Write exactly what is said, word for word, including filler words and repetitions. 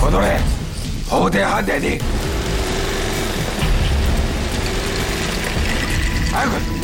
戻れ。法廷判定に。早く。